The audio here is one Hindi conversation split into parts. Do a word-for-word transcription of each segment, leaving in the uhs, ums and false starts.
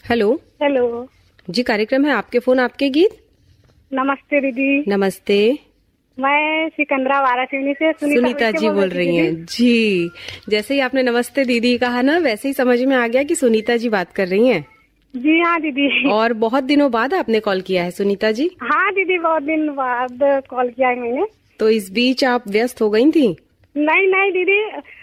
हेलो। हेलो जी, कार्यक्रम है आपके फोन आपके गीत। नमस्ते दीदी। नमस्ते। मैं सिकंदरा वारासिवनी से सुनीता, सुनीता जी बोल रही हैं जी। जैसे ही आपने नमस्ते दीदी कहा ना, वैसे ही समझ में आ गया कि सुनीता जी बात कर रही हैं। जी हाँ दीदी। और बहुत दिनों बाद आपने कॉल किया है सुनीता जी। हाँ दीदी, बहुत दिन बाद कॉल किया है मैंने। तो इस बीच आप व्यस्त हो गई थी? नहीं नहीं दीदी,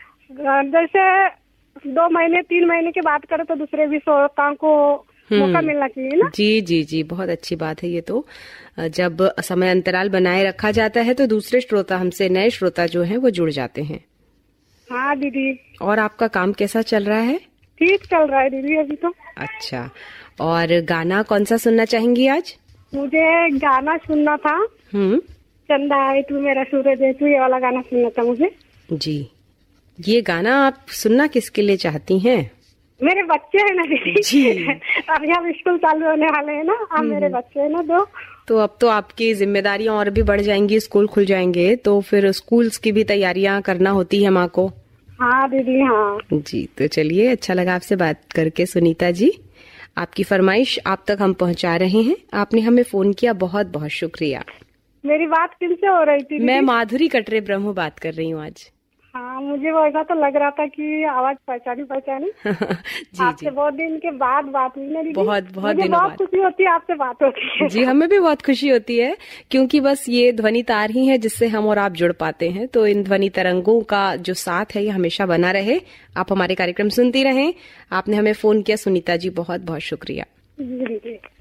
जैसे दो महीने तीन महीने के बात करो तो दूसरे भी श्रोताओं को मौका मिलना चाहिए ना। जी जी जी, बहुत अच्छी बात है ये तो। जब समय अंतराल बनाए रखा जाता है तो दूसरे श्रोता हमसे, नए श्रोता जो हैं वो जुड़ जाते हैं। हाँ दीदी। और आपका काम कैसा चल रहा है? ठीक चल रहा है दीदी अभी तो। अच्छा, और गाना कौन सा सुनना चाहेंगी आज? मुझे गाना सुनना था। हम्म चंदा है तू मेरा सूरज है तू, ये वाला गाना सुनना था मुझे। जी। ये गाना आप सुनना किसके लिए चाहती हैं? मेरे बच्चे हैं ना दीदी जी। अभी हम स्कूल चालू होने वाले हैं ना, अब मेरे बच्चे हैं ना दो। तो अब तो आपकी जिम्मेदारियां और भी बढ़ जाएंगी, स्कूल खुल जाएंगे तो फिर स्कूल्स की भी तैयारियां करना होती है माँ को। हाँ दीदी हाँ। जी, तो चलिए, अच्छा लगा आपसे बात करके सुनीता जी। आपकी फरमाइश आप तक हम पहुंचा रहे हैं। आपने हमें फोन किया, बहुत बहुत शुक्रिया। मेरी बात किनसे हो रही थी? मैं माधुरी कटरे ब्रह्म बात कर रही हूँ आज। हाँ, मुझे वो ऐसा तो लग रहा था कि आवाज पहचानी पहचानी। जी आपसे जी, बहुत दिन के बाद बात हुई ना दीदी। बहुत बहुत मुझे दिनों बहुत बाद खुशी होती है आपसे बात होती है। जी, हमें भी बहुत खुशी होती है, क्योंकि बस ये ध्वनि तार ही है जिससे हम और आप जुड़ पाते हैं। तो इन ध्वनि तरंगों का जो साथ है ये हमेशा बना रहे। आप हमारे कार्यक्रम सुनती रहें। आपने हमें फोन किया सुनीता जी, बहुत बहुत शुक्रिया। जी जी।